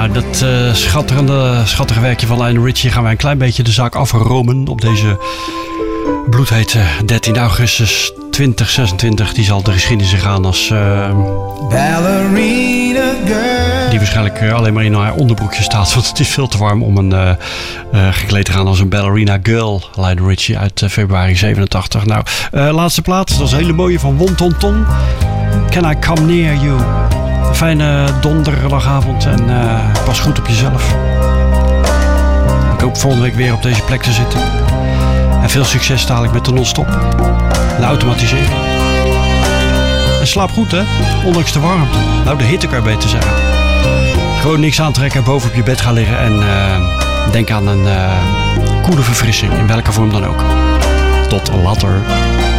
Nou, dat schattige werkje van Lionel Richie gaan wij een klein beetje de zaak afromen op deze bloedhete 13 augustus 2026. Die zal de geschiedenis ingaan als ballerina girl. Die waarschijnlijk alleen maar in haar onderbroekje staat, want het is veel te warm om gekleed te gaan als een ballerina girl. Lionel Richie uit februari 87. Nou, laatste plaat, dat is een hele mooie van Won Ton Ton. Can I Come Near You? Een fijne donderdagavond en pas goed op jezelf. Ik hoop volgende week weer op deze plek te zitten. En veel succes dadelijk met de non-stop. De automatisering. En slaap goed, hè? Ondanks de warmte. Nou, de hitte kan je beter zeggen. Gewoon niks aantrekken, boven op je bed gaan liggen. En denk aan een koele verfrissing. In welke vorm dan ook. Tot later.